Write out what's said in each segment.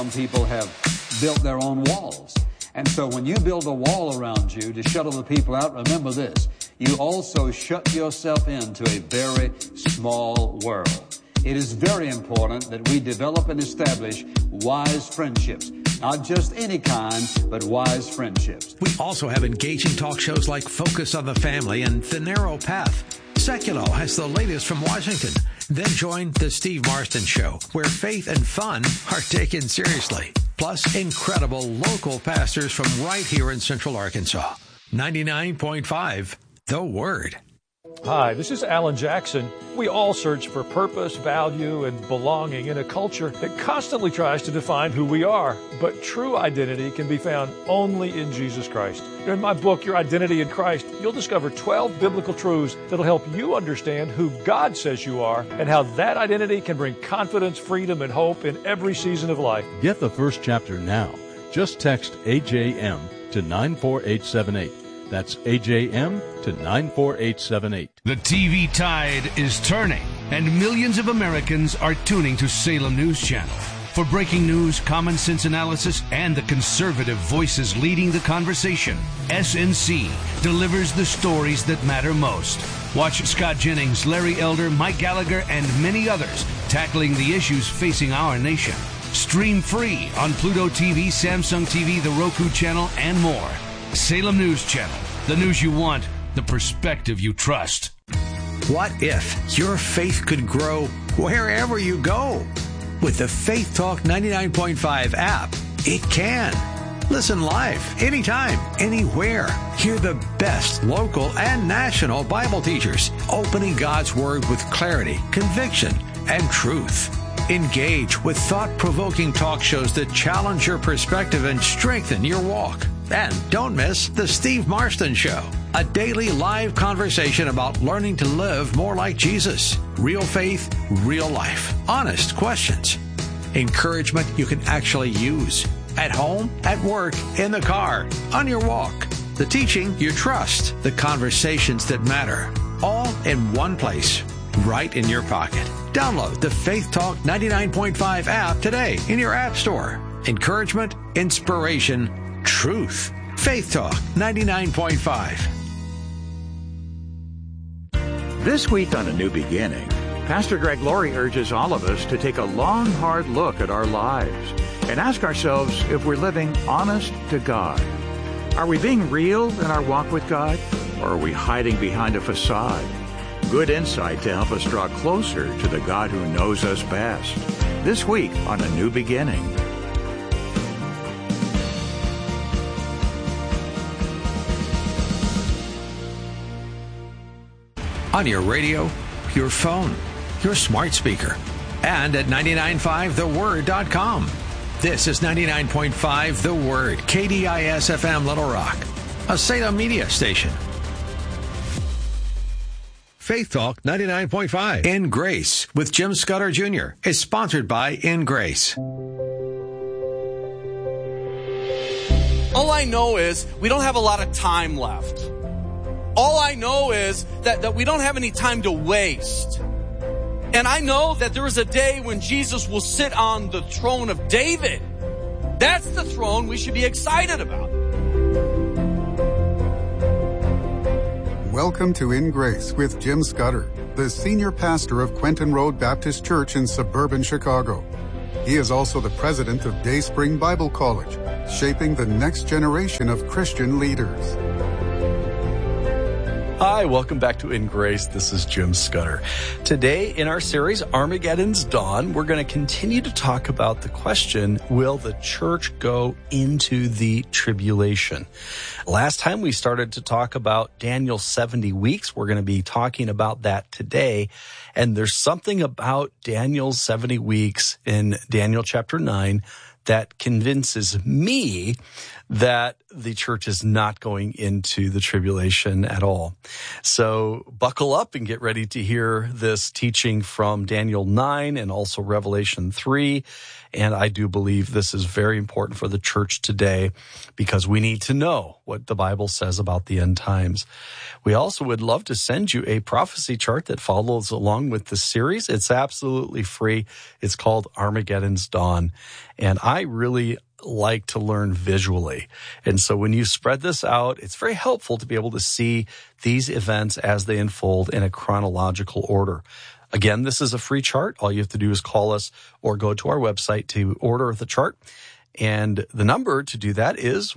Some people have built their own walls. And so when you build a wall around you to shut other people out, remember this, you also shut yourself into a very small world. It is very important that we develop and establish wise friendships. Not just any kind, but wise friendships. We also have engaging talk shows like Focus on the Family and The Narrow Path. Seculo has the latest from Washington. Then join The Steve Marston Show, where faith and fun are taken seriously. Plus, incredible local pastors from right here in Central Arkansas. 99.5, The Word. Hi, this is Alan Jackson. We all search for purpose, value, and belonging in a culture that constantly tries to define who we are. But true identity can be found only in Jesus Christ. In my book, Your Identity in Christ, you'll discover 12 biblical truths that'll help you understand who God says you are and how that identity can bring confidence, freedom, and hope in every season of life. Get the first chapter now. Just text AJM to 94878. That's AJM to 94878. The TV tide is turning, and millions of Americans are tuning to Salem News Channel. For breaking news, common sense analysis, and the conservative voices leading the conversation, SNC delivers the stories that matter most. Watch Scott Jennings, Larry Elder, Mike Gallagher, and many others tackling the issues facing our nation. Stream free on Pluto TV, Samsung TV, the Roku channel, and more. Salem News Channel. The news you want, the perspective you trust. What if your faith could grow wherever you go? With the Faith Talk 99.5 app, it can. Listen live, anytime, anywhere. Hear the best local and national Bible teachers opening God's Word with clarity, conviction, and truth. Engage with thought-provoking talk shows that challenge your perspective and strengthen your walk. And don't miss The Steve Marston Show, a daily live conversation about learning to live more like Jesus. Real faith, real life. Honest questions. Encouragement you can actually use. At home, at work, in the car, on your walk. The teaching you trust. The conversations that matter. All in one place, right in your pocket. Download the Faith Talk 99.5 app today in your app store. Encouragement, inspiration, truth. Faith Talk 99.5. This week on A New Beginning, Pastor Greg Laurie urges all of us to take a long, hard look at our lives and ask ourselves if we're living honest to God. Are we being real in our walk with God, or are we hiding behind a facade? Good insight to help us draw closer to the God who knows us best. This week on A New Beginning. On your radio, your phone, your smart speaker, and at 995theword.com. This is 99.5 The Word, KDIS-FM Little Rock, a Salem media station. Faith Talk 99.5 In Grace with Jim Scudder Jr. is sponsored by In Grace. All I know is we don't have a lot of time left. All I know is that we don't have any time to waste. And I know that there is a day when Jesus will sit on the throne of David. That's the throne we should be excited about. Welcome to In Grace with Jim Scudder, the senior pastor of Quentin Road Baptist Church in suburban Chicago. He is also the president of Day Spring Bible College, shaping the next generation of Christian leaders. Hi, welcome back to In Grace. This is Jim Scudder. Today in our series, Armageddon's Dawn, we're going to continue to talk about the question, will the church go into the tribulation? Last time we started to talk about Daniel's 70 weeks. We're going to be talking about that today. And there's something about Daniel's 70 weeks in Daniel chapter 9 that convinces me that the church is not going into the tribulation at all. So buckle up and get ready to hear this teaching from Daniel 9 and also Revelation 3. And I do believe this is very important for the church today because we need to know what the Bible says about the end times. We also would love to send you a prophecy chart that follows along with the series. It's absolutely free. It's called Armageddon's Dawn. And I really like to learn visually. And so when you spread this out, it's very helpful to be able to see these events as they unfold in a chronological order. Again, this is a free chart. All you have to do is call us or go to our website to order the chart. And the number to do that is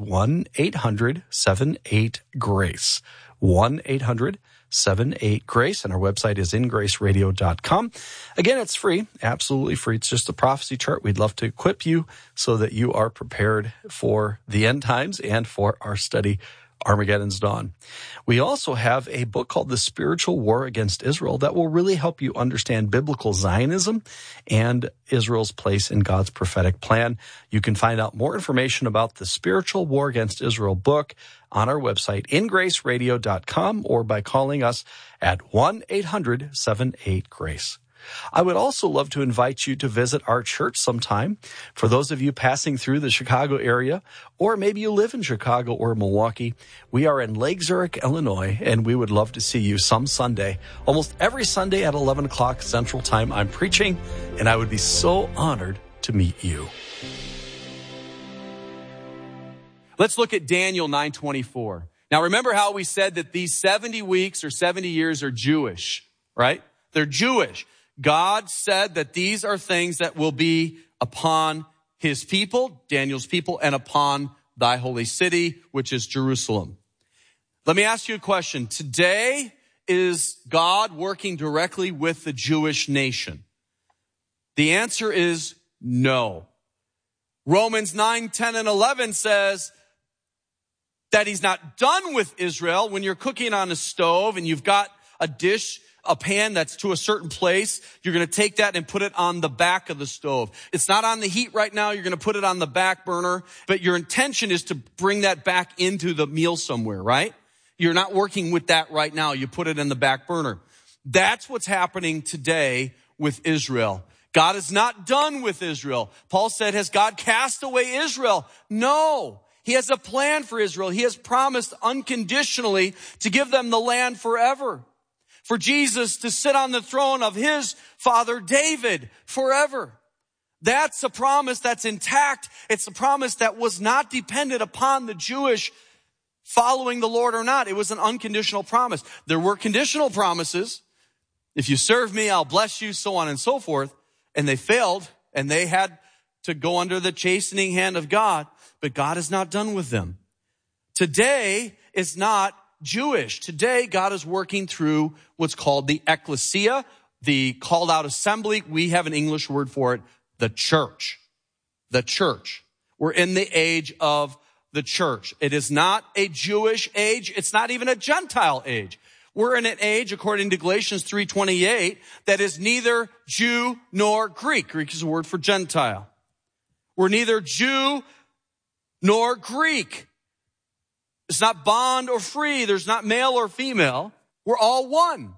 1-800-78-GRACE. 1-800-78-GRACE. And our website is ingraceradio.com. Again, it's free, absolutely free. It's just a prophecy chart. We'd love to equip you so that you are prepared for the end times and for our study, Armageddon's Dawn. We also have a book called The Spiritual War Against Israel that will really help you understand biblical Zionism and Israel's place in God's prophetic plan. You can find out more information about the Spiritual War Against Israel book on our website, ingraceradio.com, or by calling us at 1-800-78-GRACE. I would also love to invite you to visit our church sometime. For those of you passing through the Chicago area, or maybe you live in Chicago or Milwaukee, we are in Lake Zurich, Illinois, and we would love to see you some Sunday. Almost every Sunday at 11 o'clock Central Time, I'm preaching, and I would be so honored to meet you. Let's look at Daniel 9:24. Now, remember how we said that these 70 weeks or 70 years are Jewish, right? They're Jewish. God said that these are things that will be upon his people, Daniel's people, and upon thy holy city, which is Jerusalem. Let me ask you a question. Today, is God working directly with the Jewish nation? The answer is no. Romans 9, 10, and 11 says that he's not done with Israel. When you're cooking on a stove and you've got a dish, a pan that's to a certain place, you're going to take that and put it on the back of the stove. It's not on the heat right now. You're going to put it on the back burner, but your intention is to bring that back into the meal somewhere, right? You're not working with that right now. You put it in the back burner. That's what's happening today with Israel. God is not done with Israel. Paul said, has God cast away Israel? No. He has a plan for Israel. He has promised unconditionally to give them the land forever. For Jesus to sit on the throne of his father David forever. That's a promise that's intact. It's a promise that was not dependent upon the Jewish following the Lord or not. It was an unconditional promise. There were conditional promises. If you serve me, I'll bless you, so on and so forth. And they failed, and they had to go under the chastening hand of God. But God is not done with them. Today is not Jewish. Today, God is working through what's called the ecclesia, the called out assembly. We have an English word for it, the church. The church. We're in the age of the church. It is not a Jewish age. It's not even a Gentile age. We're in an age, according to Galatians 3:28, that is neither Jew nor Greek. Greek is a word for Gentile. We're neither Jew nor Greek. It's not bond or free. There's not male or female. We're all one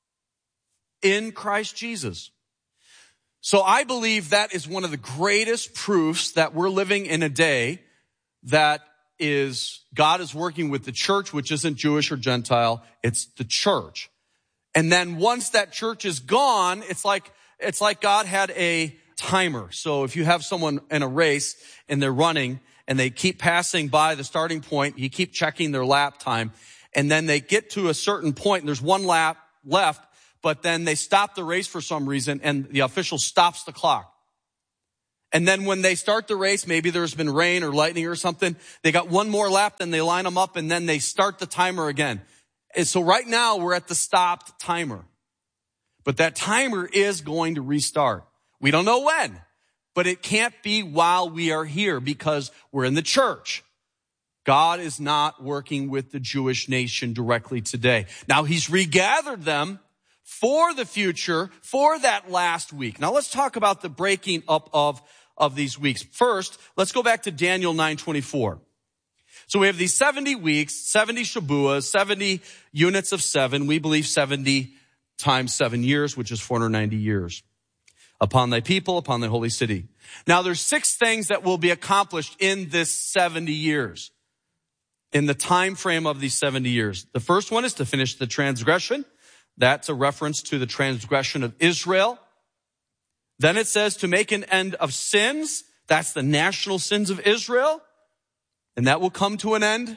in Christ Jesus. So I believe that is one of the greatest proofs that we're living in a day that is God is working with the church, which isn't Jewish or Gentile. It's the church. And then once that church is gone, it's like God had a timer. So if you have someone in a race and they're running, and they keep passing by the starting point, you keep checking their lap time, and then they get to a certain point, and there's one lap left, but then they stop the race for some reason, and the official stops the clock. And then when they start the race, maybe there's been rain or lightning or something, they got one more lap, then they line them up, and then they start the timer again. And so right now, we're at the stopped timer. But that timer is going to restart. We don't know when. But it can't be while we are here because we're in the church. God is not working with the Jewish nation directly today. Now, he's regathered them for the future, for that last week. Now, let's talk about the breaking up of these weeks. First, let's go back to Daniel 9:24. So we have these 70 weeks, 70 Shabuas, 70 units of 7. We believe 70 times 7 years, which is 490 years. Upon thy people, upon thy holy city. Now there's 6 things that will be accomplished in this 70 years. In the time frame of these 70 years. The first one is to finish the transgression. That's a reference to the transgression of Israel. Then it says to make an end of sins. That's the national sins of Israel. And that will come to an end.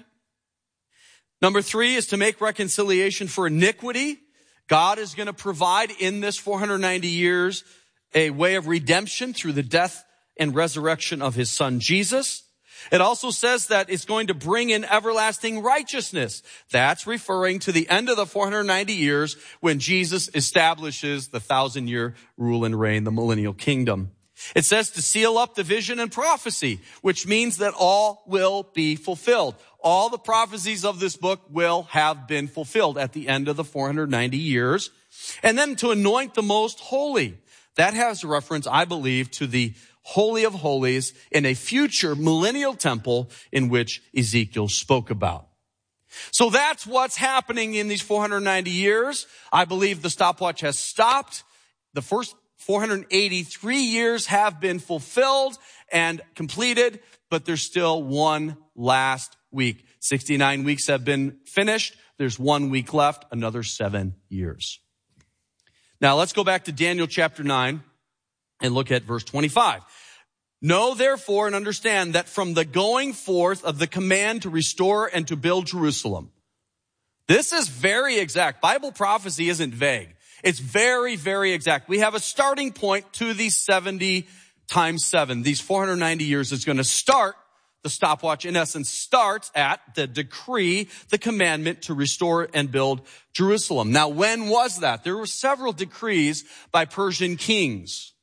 Number 3 is to make reconciliation for iniquity. God is going to provide in this 490 years a way of redemption through the death and resurrection of his son Jesus. It also says that it's going to bring in everlasting righteousness. That's referring to the end of the 490 years when Jesus establishes the 1,000-year rule and reign, the millennial kingdom. It says to seal up the vision and prophecy, which means that all will be fulfilled. All the prophecies of this book will have been fulfilled at the end of the 490 years. And then to anoint the most holy. That has reference, I believe, to the Holy of Holies in a future millennial temple in which Ezekiel spoke about. So that's what's happening in these 490 years. I believe the stopwatch has stopped. The first 483 years have been fulfilled and completed, but there's still one last week. 69 weeks have been finished. There's 1 week left, another 7 years. Now let's go back to Daniel chapter 9 and look at verse 25. Know therefore and understand that from the going forth of the command to restore and to build Jerusalem. This is very exact. Bible prophecy isn't vague. It's very, very exact. We have a starting point to these 70 times 7. These 490 years is going to start. The stopwatch, in essence, starts at the decree, the commandment to restore and build Jerusalem. Now, when was that? There were several decrees by Persian kings.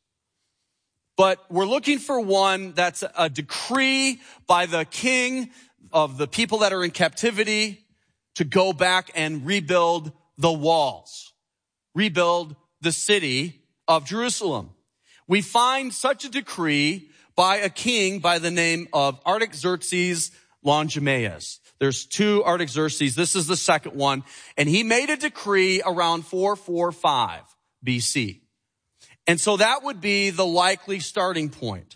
But we're looking for one that's a decree by the king of the people that are in captivity to go back and rebuild the walls, rebuild the city of Jerusalem. We find such a decree by a king by the name of Artaxerxes Longimanus. There's 2 Artaxerxes. This is the second one. And he made a decree around 445 BC. And so that would be the likely starting point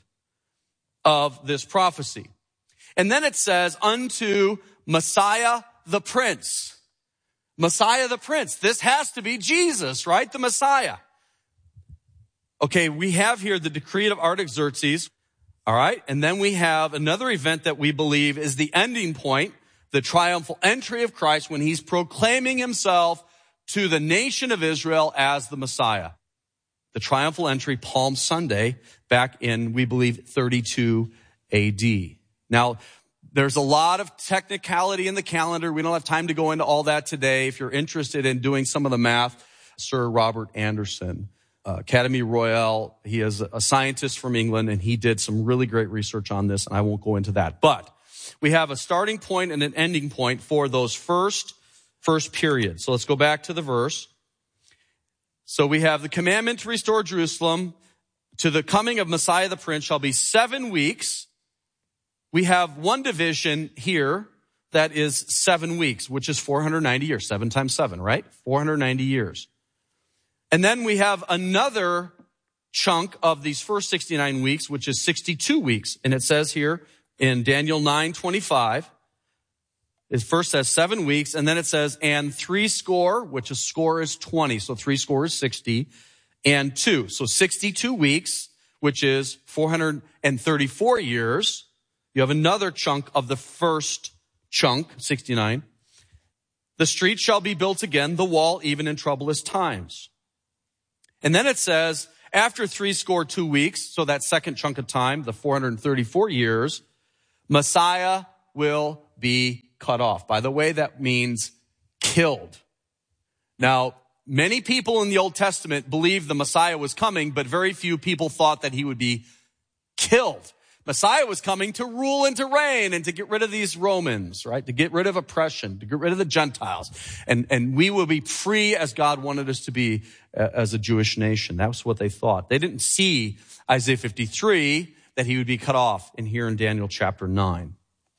of this prophecy. And then it says, unto Messiah the Prince. Messiah the Prince. This has to be Jesus, right? The Messiah. Okay, we have here the decree of Artaxerxes. All right. And then we have another event that we believe is the ending point, the triumphal entry of Christ when he's proclaiming himself to the nation of Israel as the Messiah. The triumphal entry, Palm Sunday, back in, we believe, 32 AD. Now, there's a lot of technicality in the calendar. We don't have time to go into all that today. If you're interested in doing some of the math, Sir Robert Anderson, Academy Royale, he is a scientist from England, and he did some really great research on this, and I won't go into that. But we have a starting point and an ending point for those first periods. So let's go back to the verse. So we have the commandment to restore Jerusalem to the coming of Messiah the Prince shall be 7 weeks. We have one division here that is 7 weeks, which is 490 years, 7 times 7, right? 490 years. And then we have another chunk of these first 69 weeks, which is 62 weeks. And it says here in Daniel 9:25, it first says 7 weeks, and then it says, and 70, which a score is 20. So 70 is 60, and 2. So 62 weeks, which is 434 years. You have another chunk of the first chunk, 69. The street shall be built again, the wall even in troublous times. And then it says, after 62 weeks, so that second chunk of time, the 434 years, Messiah will be cut off. By the way, that means killed. Now, many people in the Old Testament believed the Messiah was coming, but very few people thought that he would be killed. Messiah was coming to rule and to reign and to get rid of these Romans, right? To get rid of oppression, to get rid of the Gentiles. And we will be free as God wanted us to be as a Jewish nation. That was what they thought. They didn't see Isaiah 53 that he would be cut off in here in Daniel chapter 9.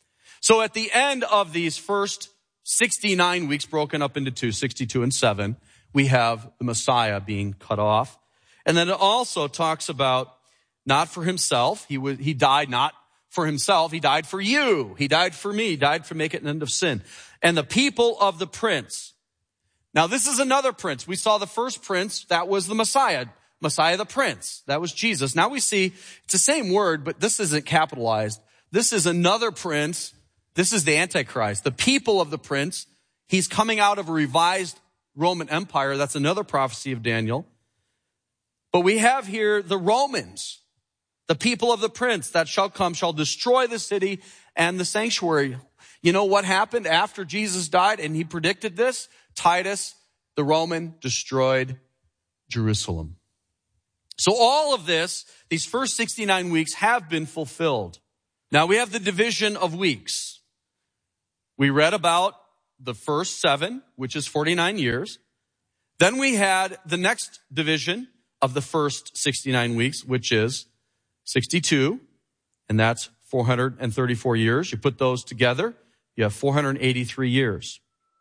So at the end of these first 69 weeks, broken up into two, 62 and 7, we have the Messiah being cut off. And then it also talks about not for himself. He died not for himself. He died for you. He died for me. He died to make it an end of sin. And the people of the prince. Now this is another prince. We saw the first prince. That was the Messiah. Messiah the prince. That was Jesus. Now we see it's the same word, but this isn't capitalized. This is another prince. This is the Antichrist. The people of the prince. He's coming out of a revised Roman Empire. That's another prophecy of Daniel. But we have here the Romans. The people of the prince that shall come shall destroy the city and the sanctuary. You know what happened after Jesus died? And he predicted this. Titus, the Roman, destroyed Jerusalem. So all of this, these first 69 weeks have been fulfilled. Now we have the division of weeks. We read about the first 7, which is 49 years. Then we had the next division of the first 69 weeks, which is 62, and that's 434 years. You put those together, you have 483 years.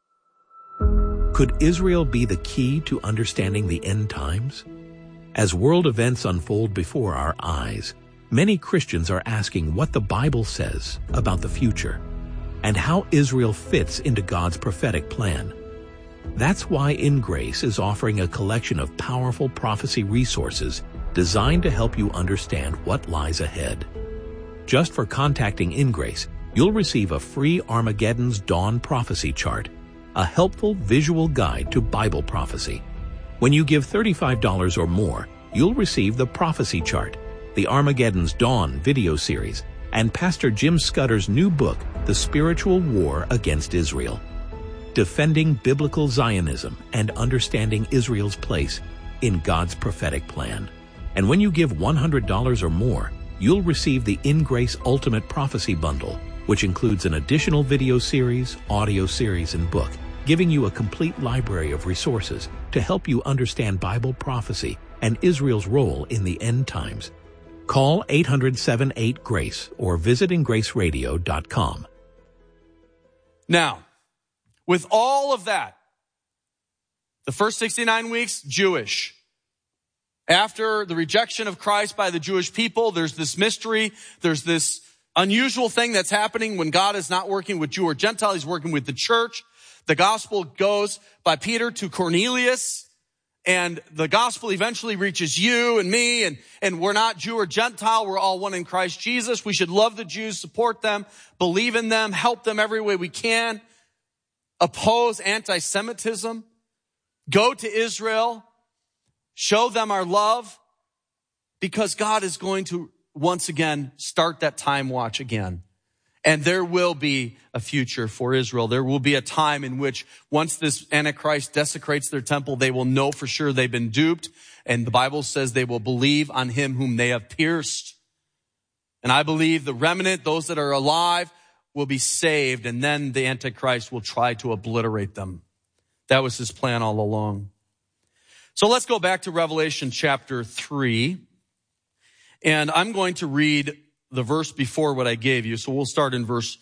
Could Israel be the key to understanding the end times? As world events unfold before our eyes, many Christians are asking what the Bible says about the future and how Israel fits into God's prophetic plan. That's why In Grace is offering a collection of powerful prophecy resources designed to help you understand what lies ahead. Just for contacting In Grace, you'll receive a free Armageddon's Dawn prophecy chart, a helpful visual guide to Bible prophecy. When you give $35 or more, you'll receive the prophecy chart, the Armageddon's Dawn video series, and Pastor Jim Scudder's new book, The Spiritual War Against Israel. Defending Biblical Zionism and Understanding Israel's Place in God's Prophetic Plan. And when you give $100 or more, you'll receive the In Grace Ultimate Prophecy Bundle, which includes an additional video series, audio series, and book, giving you a complete library of resources to help you understand Bible prophecy and Israel's role in the end times. Call 800-78-GRACE or visit ingraceradio.com. Now, with all of that, the first 69 weeks, Jewish. After the rejection of Christ by the Jewish people, there's this mystery, there's this unusual thing that's happening when God is not working with Jew or Gentile, he's working with the church. The gospel goes by Peter to Cornelius, and the gospel eventually reaches you and me, and we're not Jew or Gentile, we're all one in Christ Jesus. We should love the Jews, support them, believe in them, help them every way we can, oppose anti-Semitism, go to Israel, show them our love, because God is going to once again start that time watch again. And there will be a future for Israel. There will be a time in which once this Antichrist desecrates their temple, they will know for sure they've been duped. And the Bible says they will believe on him whom they have pierced. And I believe the remnant, those that are alive, will be saved. And then the Antichrist will try to obliterate them. That was his plan all along. So let's go back to Revelation chapter 3. And I'm going to read the verse before what I gave you. So we'll start in verse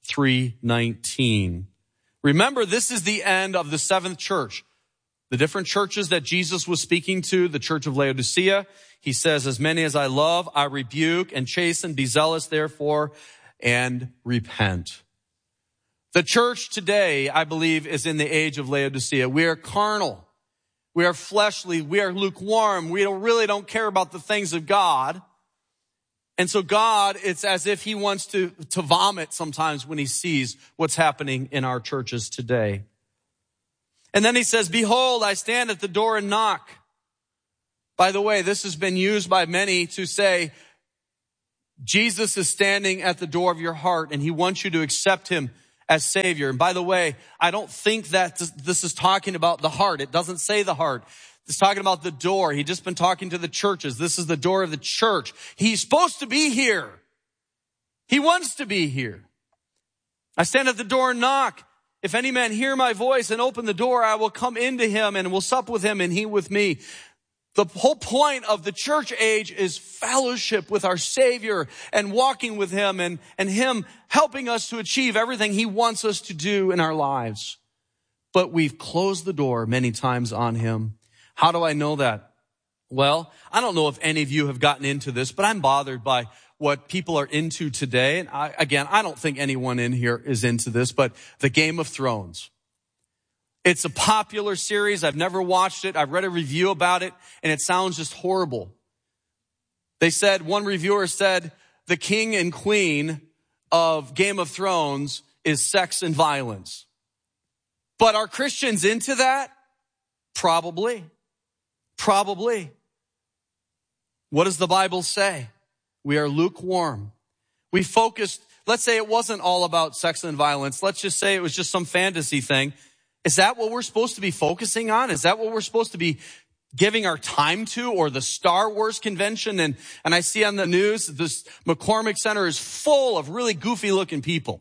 3:19. Remember, this is the end of the seventh church. The different churches that Jesus was speaking to, the church of Laodicea, he says, as many as I love, I rebuke and chasten, be zealous therefore, and repent. The church today, I believe, is in the age of Laodicea. We are carnal. We are fleshly. We are lukewarm. We really don't care about the things of God. And so God, it's as if he wants to vomit sometimes when he sees what's happening in our churches today. And then he says, behold, I stand at the door and knock. By the way, this has been used by many to say, Jesus is standing at the door of your heart and he wants you to accept him as Savior. And by the way, I don't think that this is talking about the heart. It doesn't say the heart. It's talking about the door. He's just been talking to the churches. This is the door of the church. He's supposed to be here. He wants to be here. I stand at the door and knock. If any man hear my voice and open the door, I will come into him and will sup with him and he with me. The whole point of the church age is fellowship with our Savior and walking with Him and Him helping us to achieve everything He wants us to do in our lives. But we've closed the door many times on Him. How do I know that? Well, I don't know if any of you have gotten into this, but I'm bothered by what people are into today. And I don't think anyone in here is into this, but the Game of Thrones. It's a popular series. I've never watched it. I've read a review about it, and it sounds just horrible. One reviewer said, the king and queen of Game of Thrones is sex and violence. But are Christians into that? Probably. What does the Bible say? We are lukewarm. We focused, let's say it wasn't all about sex and violence. Let's just say it was just some fantasy thing. Is that what we're supposed to be focusing on? Is that what we're supposed to be giving our time to? Or the Star Wars convention? And I see on the news, this McCormick Center is full of really goofy looking people.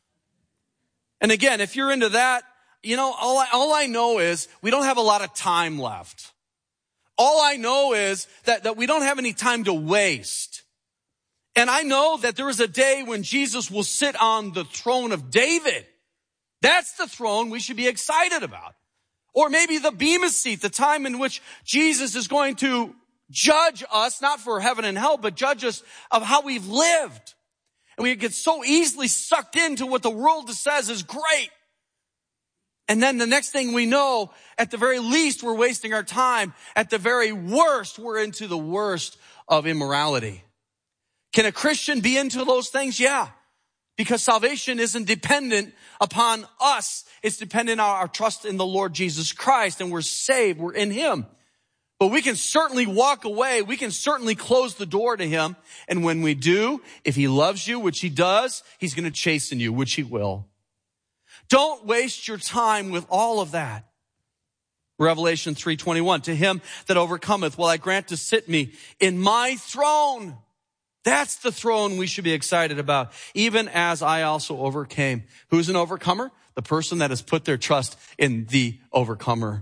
And again, if you're into that, all I know is we don't have a lot of time left. All I know is that we don't have any time to waste. And I know that there is a day when Jesus will sit on the throne of David. That's the throne we should be excited about. Or maybe the Bema seat, the time in which Jesus is going to judge us, not for heaven and hell, but judge us of how we've lived. And we get so easily sucked into what the world says is great. And then the next thing we know, at the very least, we're wasting our time. At the very worst, we're into the worst of immorality. Can a Christian be into those things? Yeah. Because salvation isn't dependent upon us. It's dependent on our trust in the Lord Jesus Christ, and we're saved. We're in Him. But we can certainly walk away. We can certainly close the door to Him. And when we do, if He loves you, which He does, He's going to chasten you, which He will. Don't waste your time with all of that. Revelation 3:21, to him that overcometh will I grant to sit me in my throne. That's the throne we should be excited about, even as I also overcame. Who's an overcomer? The person that has put their trust in the overcomer.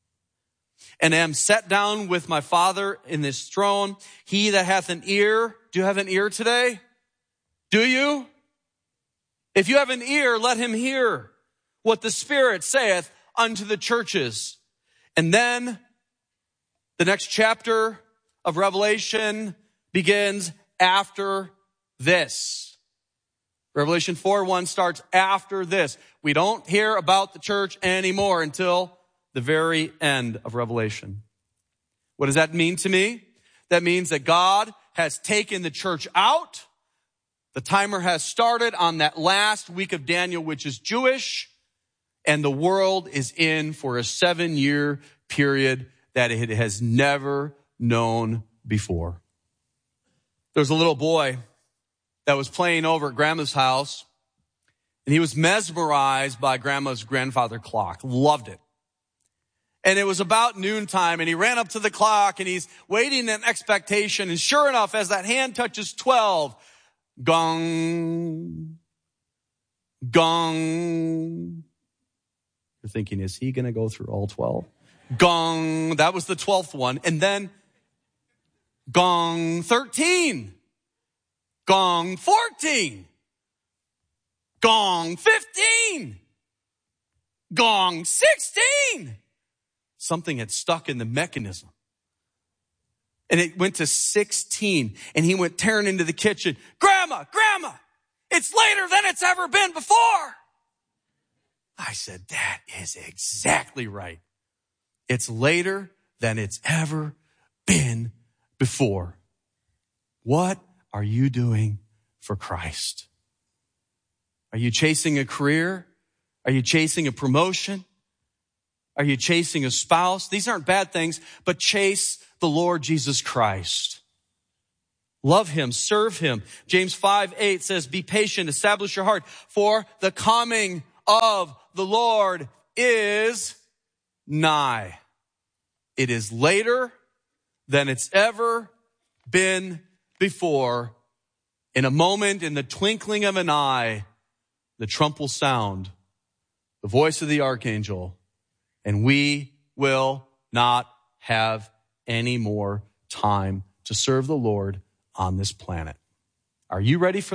And am set down with my Father in this throne. He that hath an ear. Do you have an ear today? Do you? If you have an ear, let him hear what the Spirit saith unto the churches. And then the next chapter of Revelation begins after this. Revelation 4:1 starts after this. We don't hear about the church anymore until the very end of Revelation. What does that mean to me? That means that God has taken the church out. The timer has started on that last week of Daniel, which is Jewish, and the world is in for a 7-year period that it has never known before. There's a little boy that was playing over at Grandma's house, and he was mesmerized by Grandma's grandfather clock. Loved it. And it was about noontime, and he ran up to the clock, and he's waiting in expectation. And sure enough, as that hand touches 12, gong, gong. You're thinking, is he going to go through all 12? Gong, that was the 12th one. And then gong 13, gong 14, gong 15, gong 16. Something had stuck in the mechanism. And it went to 16. And he went tearing into the kitchen. Grandma, it's later than it's ever been before. I said, that is exactly right. It's later than it's ever been before. What are you doing for Christ? Are you chasing a career? Are you chasing a promotion? Are you chasing a spouse? These aren't bad things, but chase the Lord Jesus Christ. Love Him, serve Him. James 5:8 says, be patient, establish your heart, for the coming of the Lord is nigh. It is later than it's ever been before. In a moment, in the twinkling of an eye, the trump will sound, the voice of the archangel, and we will not have any more time to serve the Lord on this planet. Are you ready for